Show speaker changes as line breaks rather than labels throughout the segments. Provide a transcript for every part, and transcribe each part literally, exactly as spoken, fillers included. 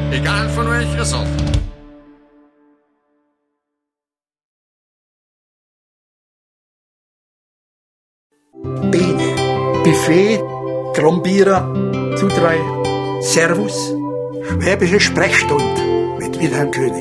Egal von welcher Sorte.
Bene, Buffet, Trombierer, Zudrei, Servus, Schwäbische Sprechstunde mit Wilhelm König.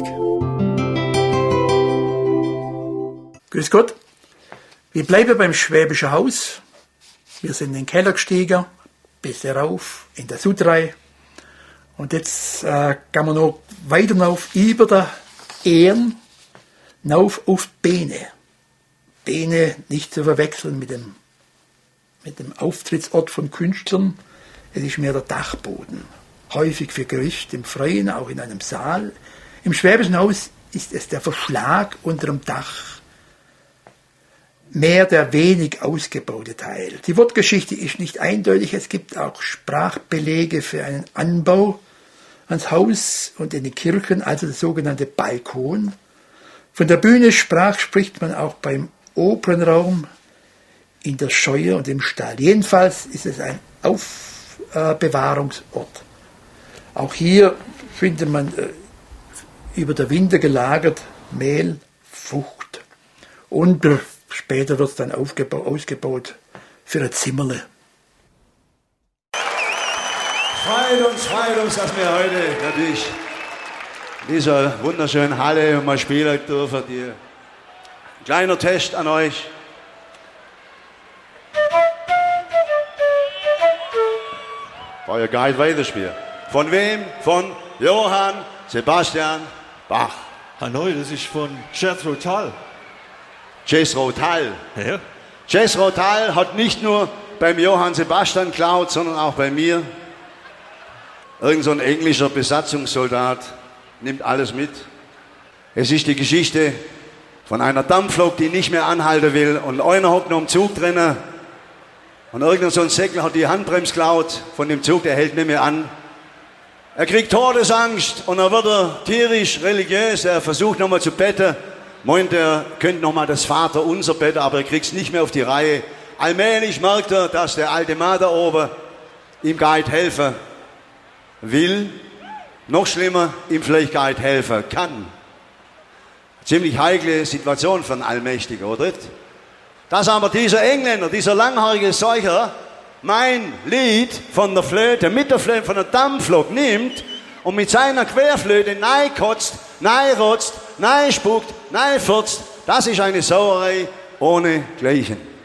Grüß Gott, wir bleiben beim Schwäbischen Haus. Wir sind in den Keller gestiegen, bis herauf in der Zudrei. Und jetzt äh, gehen wir noch weiter auf über der Ehren, auf auf Bene. Bene nicht zu verwechseln mit dem mit dem Auftrittsort von Künstlern. Es ist mehr der Dachboden. Häufig für Gericht im Freien, auch in einem Saal. Im Schwäbischen Haus ist es der Verschlag unter dem Dach. Mehr der wenig ausgebaute Teil. Die Wortgeschichte ist nicht eindeutig. Es gibt auch Sprachbelege für einen Anbau ans Haus und in den Kirchen, also das sogenannte Balkon. Von der Bühne sprach spricht man auch beim Opernraum, in der Scheune und im Stall. Jedenfalls ist es ein Aufbewahrungsort. Auch hier findet man äh, über der Winter gelagert Mehl, Frucht und äh, später wird es dann aufgeba- ausgebaut für ein Zimmerle.
Freut uns, freut uns, dass wir heute natürlich in dieser wunderschönen Halle mal spielen dürfen. Die kleiner Test an euch. War ja geil weiterspielen. Von wem? Von Johann Sebastian Bach.
Hanoi, das ist von Jethro Tull.
Jethro Tull.
Ja.
Jethro Tull hat nicht nur beim Johann Sebastian geklaut, sondern auch bei mir. Irgend so ein englischer Besatzungssoldat nimmt alles mit. Es ist die Geschichte von einer Dampflok, die nicht mehr anhalten will und einer hockt noch im Zug drinnen. Und irgendein so ein Säckler hat die Handbremse geklaut von dem Zug, der hält nicht mehr an. Er kriegt Todesangst und dann wird er tierisch religiös. Er versucht nochmal zu betten. Meint, er könnte nochmal das Vaterunser betten, aber er kriegt es nicht mehr auf die Reihe. Allmählich merkt er, dass der alte Mann da oben ihm gar nicht helfen will. Noch schlimmer, ihm vielleicht gar nicht helfen kann. Ziemlich heikle Situation für einen Allmächtigen, oder? Dass aber dieser Engländer, dieser langhaarige Seucher, mein Lied von der Flöte, mit der Flöte, von der Dampflok nimmt und mit seiner Querflöte neikotzt, neirotzt, neispuckt, neifurzt, das ist eine Sauerei ohne Gleichen.